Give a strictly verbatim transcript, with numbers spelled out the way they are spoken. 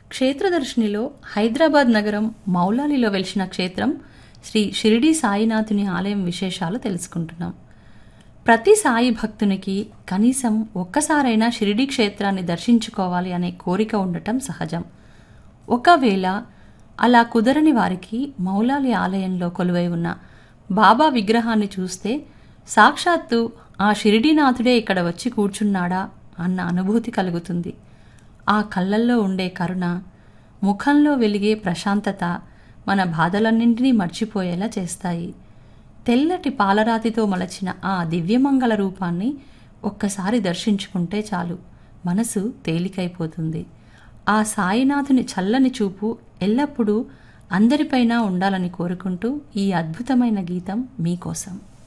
క్షేత్రదర్శినిలో హైదరాబాద్ నగరం మౌలాలిలో వెలిసిన క్షేత్రం శ్రీ షిరిడీ సాయినాథుని ఆలయం విశేషాలు తెలుసుకుంటున్నాం. ప్రతి సాయి భక్తునికి కనీసం ఒక్కసారైనా షిరిడీ క్షేత్రాన్ని దర్శించుకోవాలి అనే కోరిక ఉండటం సహజం. ఒకవేళ అలా కుదరని వారికి మౌలాలి ఆలయంలో కొలువై ఉన్న బాబా విగ్రహాన్ని చూస్తే సాక్షాత్తు ఆ షిరిడీనాథుడే ఇక్కడ వచ్చి కూర్చున్నాడా అన్న అనుభూతి కలుగుతుంది. ఆ కళ్ళల్లో ఉండే కరుణ, ముఖంలో వెలిగే ప్రశాంతత మన బాధలన్నింటినీ మర్చిపోయేలా చేస్తాయి. తెల్లటి పాలరాతితో మలచిన ఆ దివ్యమంగళ రూపాన్ని ఒక్కసారి దర్శించుకుంటే చాలు, మనసు తేలికైపోతుంది. ఆ సాయినాథుని చల్లని చూపు ఎల్లప్పుడూ అందరిపైన ఉండాలని కోరుకుంటూ ఈ అద్భుతమైన గీతం మీకోసం.